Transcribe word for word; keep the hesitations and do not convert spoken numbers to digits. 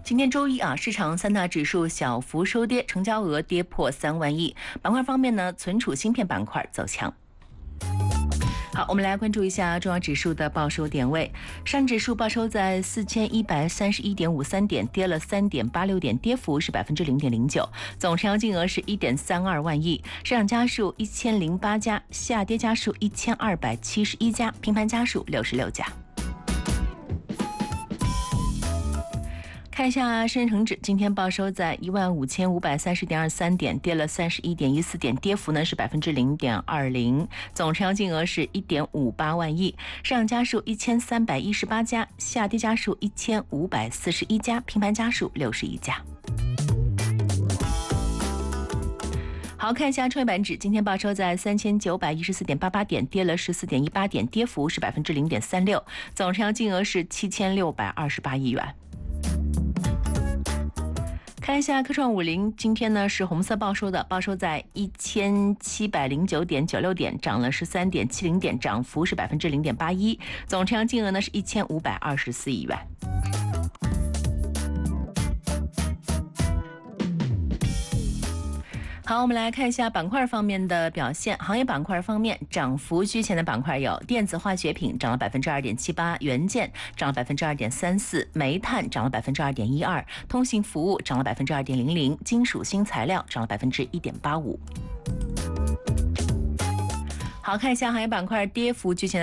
今天周一啊，市场三大指数小幅收跌，成交额跌破三万亿。板块方面呢，存储芯片板块走强。好，我们来关注一下重要指数的报收点位。上证指数报收在四千一百三十一点五三点，跌了三点八六点，跌幅是百分之零点零九。总成交金额是一点三二万亿。上涨家数一千零八家，下跌家数一千二百七十一家，平盘家数六十六家。看一下深成指，今天报收在一万五千五百三十点二三点，跌了三十一点一四点，跌幅呢是百分之零点二零。总成交金额是一点五八万亿。上涨家数一千三百一十八家，下跌家数一千五百四十一家，平盘家数六十一家。好，看一下创业板指，今天报收在三千九百一十四点八八点，跌了十四点一八点，跌幅是百分之零点三六。总成交金额是七千六百二十八亿元。看一下科创五零，今天呢是红色报收的，报收在一千七百零九点九六点，涨了十三点七零点，涨幅是百分之零点八一。总成交金额呢是一千五百二十四亿元。好，我们来看一下板块方面的表现。行业板块方面，涨幅居前的板块有电子化学品涨了百分之二点七八，元件涨了百分之二点三四，煤炭涨了百分之二点一二，通信服务涨了百分之二点零零，金属新材料涨了百分之一点八五。好，看一下行业板块跌幅居前的